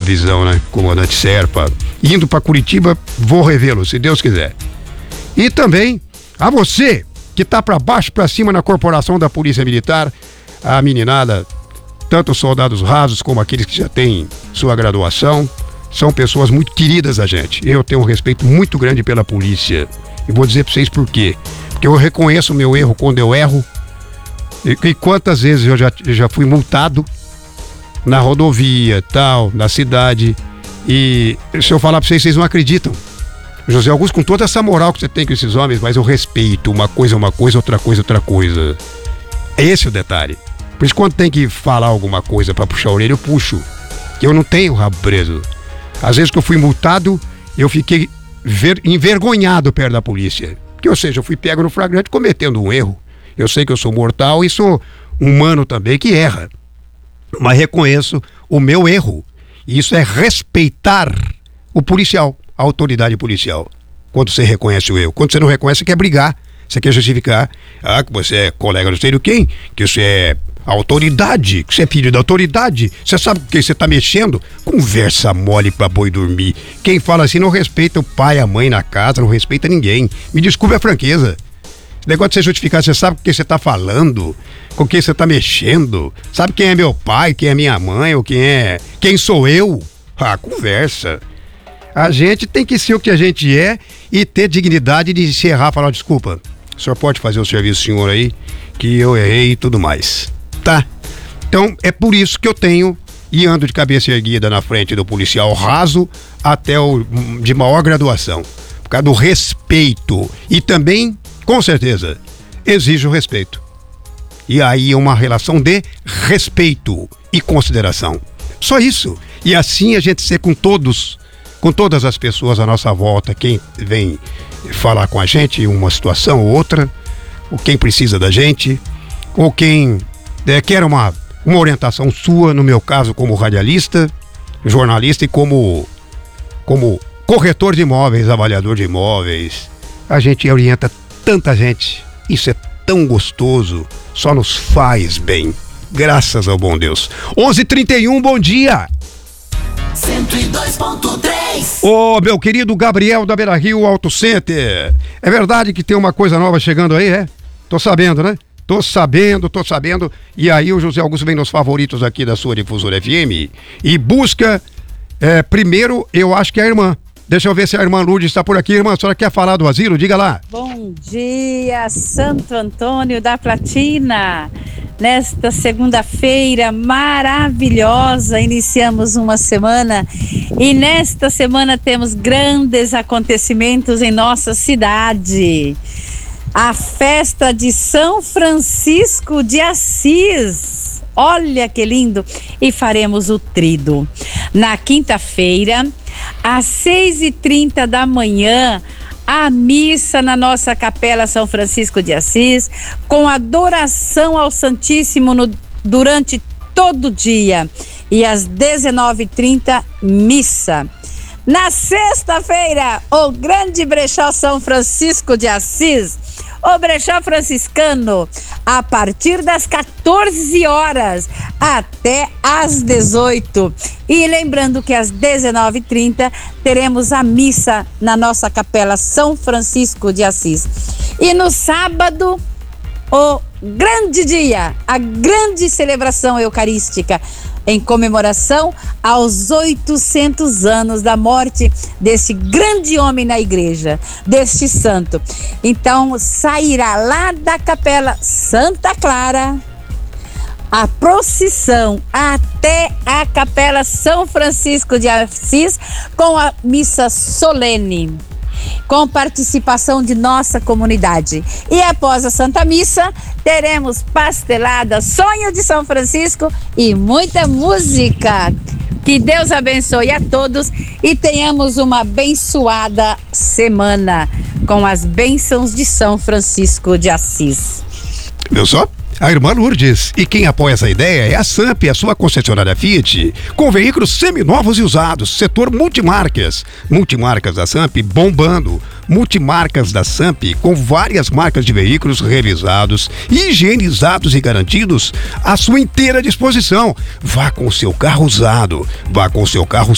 divisão, né? Comandante Serpa. Indo para Curitiba, vou revê-lo, se Deus quiser. E também a você que tá para baixo, para cima na corporação da Polícia Militar, a meninada, tanto os soldados rasos como aqueles que já têm sua graduação, são pessoas muito queridas a gente. Eu tenho um respeito muito grande pela polícia. E vou dizer para vocês por quê. Porque eu reconheço o meu erro quando eu erro. E quantas vezes eu já fui multado na rodovia, tal, na cidade. E se eu falar para vocês não acreditam. José Augusto, com toda essa moral que você tem com esses homens, mas eu respeito. Uma coisa, outra coisa. É esse o detalhe. Por isso, quando tem que falar alguma coisa para puxar a orelha, eu puxo. Que eu não tenho rabo preso. Às vezes que eu fui multado, eu fiquei envergonhado perto da polícia. Ou seja, eu fui pego no flagrante cometendo um erro. Eu sei que eu sou mortal e sou humano também que erra. Mas reconheço o meu erro. E isso é respeitar o policial, a autoridade policial. Quando você reconhece o erro. Quando você não reconhece, você quer brigar. Você quer justificar. Ah, que você é colega não sei do quem. Que você é autoridade. Que você é filho da autoridade. Você sabe com quem você tá mexendo? Conversa mole pra boi dormir. Quem fala assim não respeita o pai, a mãe na casa. Não respeita ninguém. Me desculpe a franqueza. Esse negócio de você justificar, você sabe com quem você tá falando, com quem você tá mexendo, sabe quem é meu pai, quem é minha mãe, ou quem sou eu? Ah, conversa. A gente tem que ser o que a gente é e ter dignidade de se errar, falar desculpa. O senhor pode fazer o serviço, senhor, aí, que eu errei e tudo mais, tá? Então, é por isso que eu tenho e ando de cabeça erguida na frente do policial raso até o de maior graduação, por causa do respeito e também, com certeza, exige o respeito. E aí é uma relação de respeito e consideração. Só isso. E assim a gente ser com todas as pessoas à nossa volta, quem vem falar com a gente em uma situação ou outra, ou quem precisa da gente, ou quem quer uma orientação sua, no meu caso como radialista, jornalista e como corretor de imóveis, avaliador de imóveis. A gente orienta tanta gente, isso é tão gostoso, só nos faz bem, graças ao bom Deus. 11h31, bom dia! 102.3. Ô, meu querido Gabriel da Beira Rio Auto Center, é verdade que tem uma coisa nova chegando aí, é? Tô sabendo, né? Tô sabendo. E aí o José Augusto vem nos favoritos aqui da sua Difusora FM e busca, primeiro, eu acho que é a irmã. Deixa eu ver se a irmã Lourdes está por aqui. Irmã, a senhora quer falar do asilo? Diga lá. Bom dia, Santo Antônio da Platina. Nesta segunda-feira maravilhosa, iniciamos uma semana e nesta semana temos grandes acontecimentos em nossa cidade. A festa de São Francisco de Assis. Olha que lindo! E faremos o trido. Na quinta-feira, às 6h30 da manhã, a missa na nossa Capela São Francisco de Assis, com adoração ao Santíssimo durante todo o dia. E às 19h30, missa. Na sexta-feira, o grande brechó São Francisco de Assis, o brechó franciscano, a partir das 14 horas até às 18. E lembrando que às 19h30 teremos a missa na nossa Capela São Francisco de Assis. E no sábado, o grande dia, a grande celebração eucarística, em comemoração aos 800 anos da morte desse grande homem na igreja, deste santo. Então, sairá lá da Capela Santa Clara a procissão até a Capela São Francisco de Assis com a missa solene, com participação de nossa comunidade. E após a Santa Missa, teremos pastelada, sonho de São Francisco e muita música. Que Deus abençoe a todos e tenhamos uma abençoada semana com as bênçãos de São Francisco de Assis. Viu só? A irmã Lourdes. E quem apoia essa ideia é a Samp, a sua concessionária Fiat, com veículos seminovos e usados, setor multimarcas. Multimarcas da Samp bombando. Multimarcas da Samp com várias marcas de veículos revisados, higienizados e garantidos à sua inteira disposição. Vá com o seu carro usado, vá com o seu carro